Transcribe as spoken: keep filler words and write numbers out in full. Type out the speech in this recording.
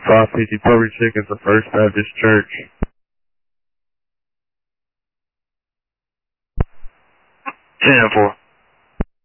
five fifty Public Chickens, the First Baptist Church. ten four.